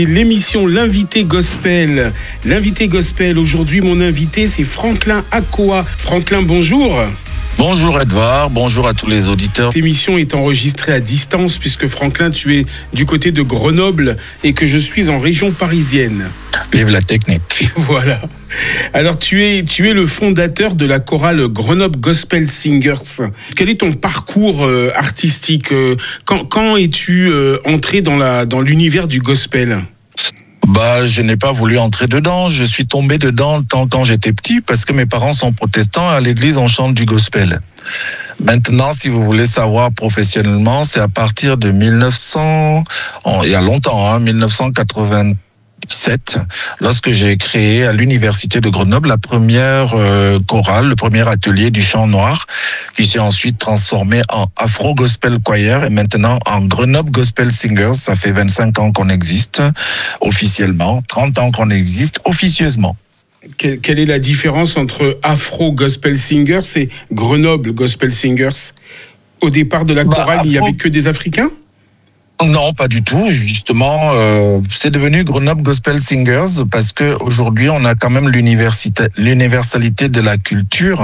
L'émission L'invité gospel. L'invité gospel, aujourd'hui mon invité c'est Franklin Akoa. Franklin, bonjour. Bonjour Edouard, bonjour à tous les auditeurs. Cette émission est enregistrée à distance puisque Franklin, tu es du côté de Grenoble et que je suis en région parisienne. Vive la technique. Voilà. Alors tu es le fondateur de la chorale Grenoble Gospel Singers. Quel est ton parcours artistique? Quand es-tu entré dans l'univers du gospel? Je n'ai pas voulu entrer dedans. Je suis tombé dedans quand j'étais petit parce que mes parents sont protestants. À l'église, on chante du gospel. Maintenant, si vous voulez savoir professionnellement, c'est à partir de 1900, il y a longtemps, 1987, lorsque j'ai créé à l'université de Grenoble la première chorale, le premier atelier du chant noir, qui s'est ensuite transformé en Afro Gospel Choir et maintenant en Grenoble Gospel Singers. Ça fait 25 ans qu'on existe officiellement, 30 ans qu'on existe officieusement. Quelle est la différence entre Afro Gospel Singers et Grenoble Gospel Singers? Au départ de la chorale, il n'y avait que des Africains? Non, pas du tout. Justement, c'est devenu Grenoble Gospel Singers parce que aujourd'hui, on a quand même l'universalité de la culture.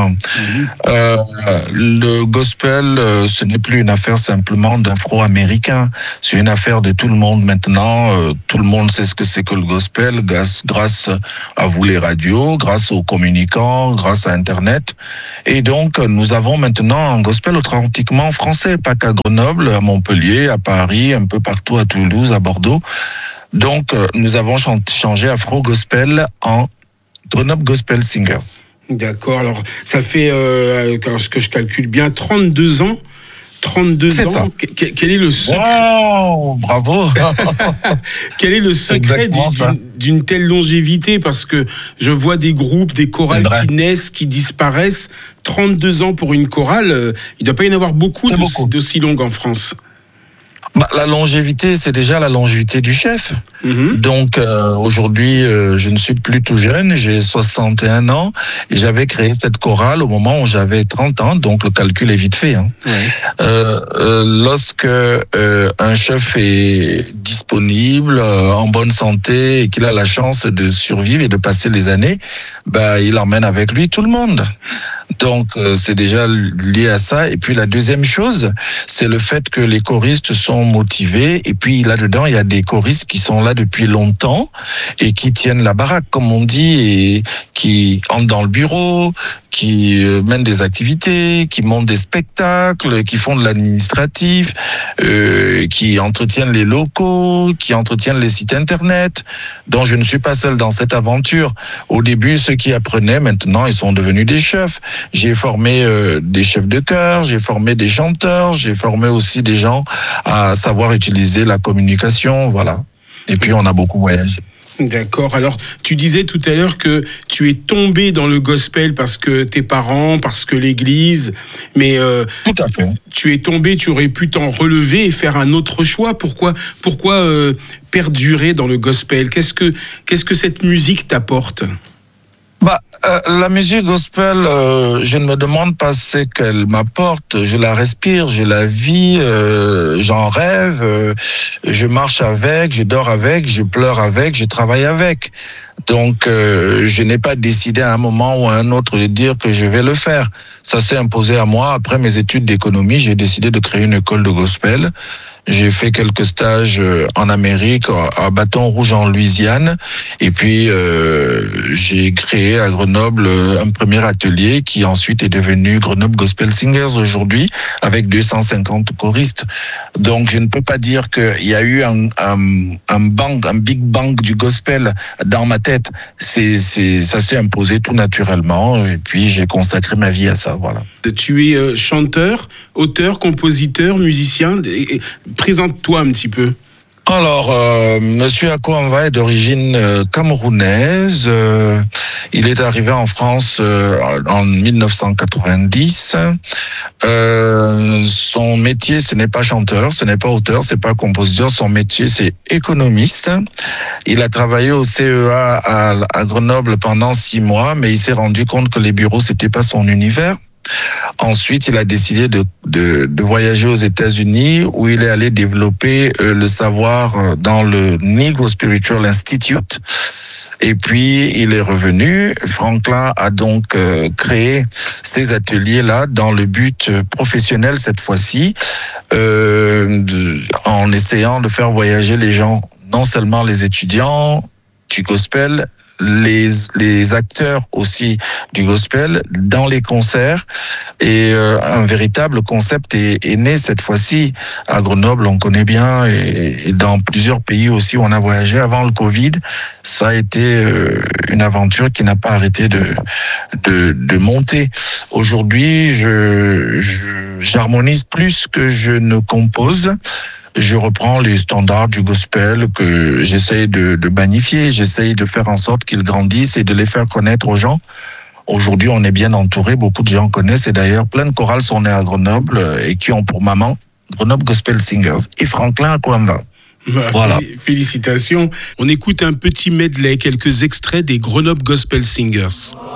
Le gospel, ce n'est plus une affaire simplement d'Afro-Américains. C'est une affaire de tout le monde maintenant. Tout le monde sait ce que c'est que le gospel grâce à vous les radios, grâce aux communicants, grâce à Internet. Et donc, nous avons maintenant un gospel authentiquement français, pas qu'à Grenoble, à Montpellier, à Paris, un peu partout à Toulouse, à Bordeaux. Donc, nous avons changé Afro Gospel en Grenoble Gospel Singers. D'accord. Alors, ça fait, ce que je calcule bien, 32 ans. 32 c'est ans. Ça. Quel est le secret? Wow, bravo. Quel est le secret d'une telle longévité? Parce que je vois des groupes, des chorales qui naissent, qui disparaissent. 32 ans pour une chorale, il ne doit pas y en avoir beaucoup d'aussi longues en France. La longévité, c'est déjà la longévité du chef. Donc aujourd'hui, je ne suis plus tout jeune, j'ai 61 ans et j'avais créé cette chorale au moment où j'avais 30 ans, donc le calcul est vite fait. Lorsque un chef est disponible, en bonne santé et qu'il a la chance de survivre et de passer les années, il emmène avec lui tout le monde. Donc c'est déjà lié à ça. Et puis la deuxième chose, c'est le fait que les choristes sont motivés. Et puis là-dedans, il y a des choristes qui sont là depuis longtemps et qui tiennent la baraque, comme on dit, et qui entrent dans le bureau, qui mènent des activités, qui montent des spectacles, qui font de l'administratif, qui entretiennent les locaux, qui entretiennent les sites internet. Donc je ne suis pas seul dans cette aventure. Au début, ceux qui apprenaient, maintenant, ils sont devenus des chefs. J'ai formé des chefs de chœur, j'ai formé des chanteurs, j'ai formé aussi des gens à savoir utiliser la communication, voilà. Et puis on a beaucoup voyagé. D'accord. Alors, tu disais tout à l'heure que tu es tombé dans le gospel parce que tes parents, parce que l'église, mais tout à fait. Tu es tombé, tu aurais pu t'en relever et faire un autre choix. Pourquoi perdurer dans le gospel? Qu'est-ce que cette musique t'apporte? La musique gospel, je ne me demande pas ce qu'elle m'apporte. Je la respire, je la vis, j'en rêve, je marche avec, je dors avec, je pleure avec, je travaille avec. Donc, je n'ai pas décidé à un moment ou à un autre de dire que je vais le faire. Ça s'est imposé à moi. Après mes études d'économie, j'ai décidé de créer une école de gospel. J'ai fait quelques stages en Amérique, à Bâton Rouge en Louisiane. Et puis, j'ai créé à Grenoble un premier atelier qui ensuite est devenu Grenoble Gospel Singers aujourd'hui, avec 250 choristes. Donc, je ne peux pas dire qu'il y a eu un big bang du gospel dans ma tête. Ça s'est imposé tout naturellement. Et puis, j'ai consacré ma vie à ça, voilà. Tu es chanteur, auteur, compositeur, musicien. Présente-toi un petit peu. Alors, Monsieur Akoa est d'origine camerounaise. Il est arrivé en France en 1990. Son métier, ce n'est pas chanteur, ce n'est pas auteur, c'est pas compositeur. Son métier, c'est économiste. Il a travaillé au CEA à Grenoble pendant 6 mois, mais il s'est rendu compte que les bureaux, c'était pas son univers. Ensuite, il a décidé de voyager aux États-Unis, où il est allé développer le savoir dans le Negro Spiritual Institute. Et puis, il est revenu. Franklin a donc créé ces ateliers-là dans le but professionnel cette fois-ci, en essayant de faire voyager les gens, non seulement les étudiants du gospel, les acteurs aussi du gospel dans les concerts, et un véritable concept est né cette fois-ci à Grenoble, on connaît bien, et dans plusieurs pays aussi où on a voyagé avant le Covid. Ça a été une aventure qui n'a pas arrêté de monter. Aujourd'hui, j'harmonise plus que je ne compose. Je reprends les standards du gospel que j'essaye de magnifier, j'essaye de faire en sorte qu'ils grandissent et de les faire connaître aux gens. Aujourd'hui, on est bien entouré, beaucoup de gens connaissent, et d'ailleurs, plein de chorales sont nées à Grenoble et qui ont pour maman Grenoble Gospel Singers et Franklin à Coimbra. Voilà. Félicitations. On écoute un petit medley, quelques extraits des Grenoble Gospel Singers.